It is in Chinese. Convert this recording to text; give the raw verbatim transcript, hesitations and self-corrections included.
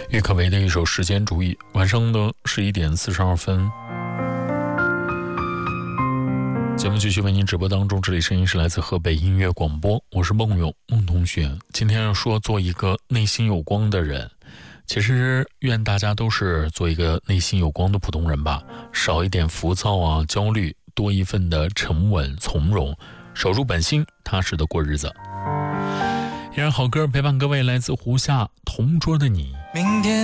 郁可唯的一首《时间主义》。晚上的十一点四十二分，节目继续为您直播当中，这里声音是来自河北音乐广播，我是梦勇梦同学。今天要说做一个内心有光的人，其实愿大家都是做一个内心有光的普通人吧，少一点浮躁啊焦虑，多一份的沉稳从容，守住本心，踏实的过日子。依然好歌陪伴各位，来自胡夏同桌的你。 明天